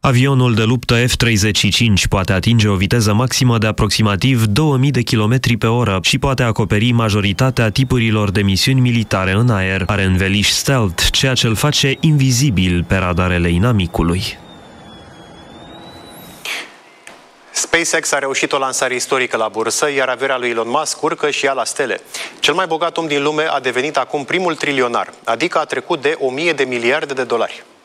Avionul de luptă F-35 poate atinge o viteză maximă de aproximativ 2000 de km pe oră și poate acoperi majoritatea tipurilor de misiuni militare în aer. Are înveliș stealth, ceea ce îl face invizibil pe radarele inamicului. SpaceX a reușit o lansare istorică la bursă, iar averea lui Elon Musk urcă și ea la stele. Cel mai bogat om din lume a devenit acum primul trilionar, adică a trecut de 1000 de miliarde de dolari.